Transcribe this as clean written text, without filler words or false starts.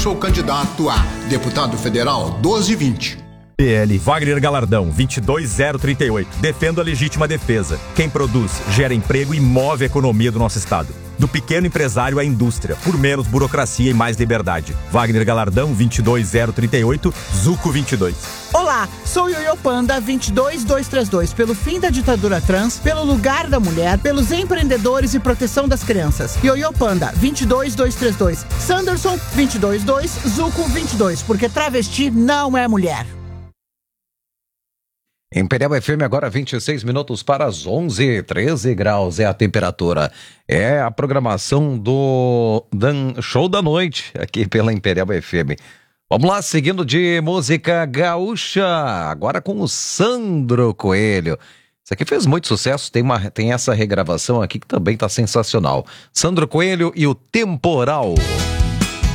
sou candidato a deputado federal 1220. PL Wagner Galardão, 22038. Defendo a legítima defesa. Quem produz, gera emprego e move a economia do nosso estado. Do pequeno empresário à indústria, por menos burocracia e mais liberdade. Wagner Galardão, 22038, Zuco 22. Olá, sou Yoyo Panda 22232, pelo fim da ditadura trans, pelo lugar da mulher, pelos empreendedores e proteção das crianças. Yoyo Panda 22232, Sanderson 222, Zuco 22, porque travesti não é mulher. Imperial FM agora 26 minutos para as 11, 13 graus é a temperatura. É a programação do Show da Noite aqui pela Imperial FM. Vamos lá, seguindo de música gaúcha, agora com o Sandro Coelho. Isso aqui fez muito sucesso, tem essa regravação aqui que também tá sensacional. Sandro Coelho e o Temporal.